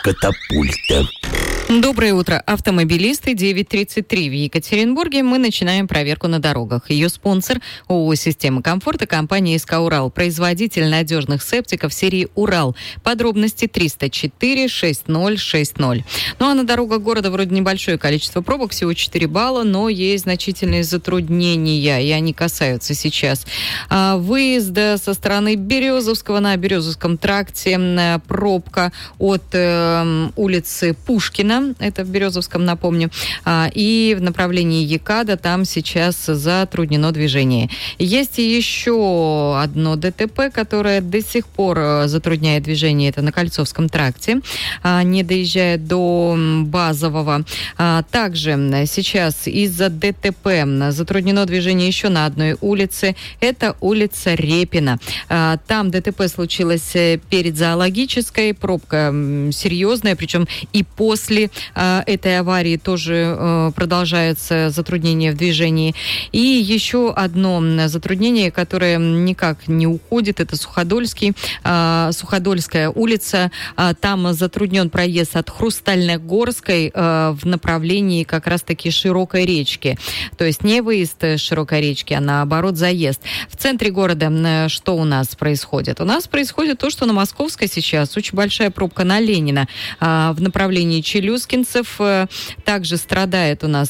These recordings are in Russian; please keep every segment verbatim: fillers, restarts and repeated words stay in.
катапульта. Доброе утро, автомобилисты. девять тридцать три в Екатеринбурге. Мы начинаем проверку на дорогах. Ее спонсор ООО «Система комфорта», компания СК «Урал», производитель надежных септиков серии «Урал». Подробности триста четыре шестьдесят ноль шестьдесят. Ну а на дорогах города вроде небольшое количество пробок, всего четыре балла, но есть значительные затруднения, и они касаются сейчас а, выезда со стороны Березовского. На Березовском тракте пробка от э, улицы Пушкина, это в Березовском, напомню, а, и в направлении ЕКАДа там сейчас затруднено движение. Есть еще одно ДТП, которое до сих пор затрудняет движение, это на Кольцовском тракте, а, не доезжая до Базового. А, также сейчас из-за ДТП затруднено движение еще на одной улице, это улица Репина. А, там ДТП случилось перед Зоологической, пробка серьезная, причем и после этой аварии тоже продолжается затруднение в движении. И еще одно затруднение, которое никак не уходит, это Суходольский, Суходольская улица. Там затруднен проезд от Хрустальногорской в направлении как раз-таки Широкой речки. То есть не выезд с Широкой речки, а наоборот заезд. В центре города что у нас происходит? У нас происходит то, что на Московской сейчас очень большая пробка на Ленина в направлении Челюскинцев. Также страдает у нас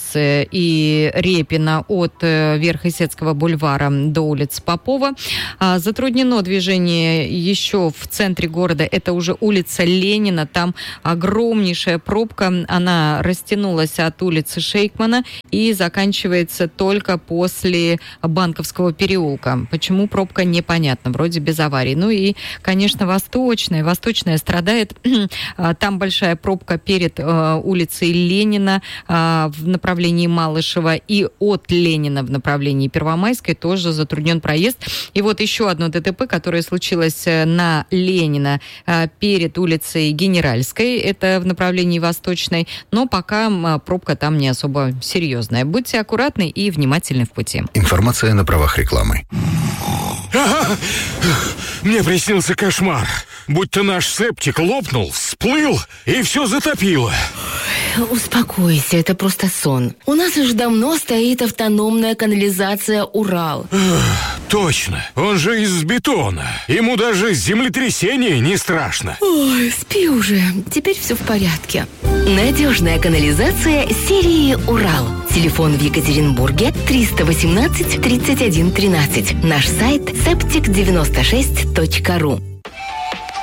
и Репина от Верхесецкого бульвара до улицы Попова. Затруднено движение еще в центре города. Это уже улица Ленина. Там огромнейшая пробка. Она растянулась от улицы Шейкмана и заканчивается только после Банковского переулка. Почему пробка, непонятно. Вроде без аварий. Ну и, конечно, Восточная. Восточная страдает. Там большая пробка перед улицей Ленина а, в направлении Малышева и от Ленина в направлении Первомайской тоже затруднен проезд. И вот еще одно ДТП, которое случилось на Ленина а, перед улицей Генеральской. Это в направлении Восточной. Но пока а, пробка там не особо серьезная. Будьте аккуратны и внимательны в пути. Информация на правах рекламы. Ага! Мне приснился кошмар. Будто наш септик лопнул, всплыл и все затопило. Успокойся, это просто сон. У нас уже давно стоит автономная канализация «Урал». Точно, он же из бетона. Ему даже землетрясение не страшно. Ой, спи уже, теперь все в порядке. Надежная канализация серии «Урал». Телефон в Екатеринбурге триста восемнадцать тридцать один тринадцать. Наш сайт септик девяносто шесть точка ру.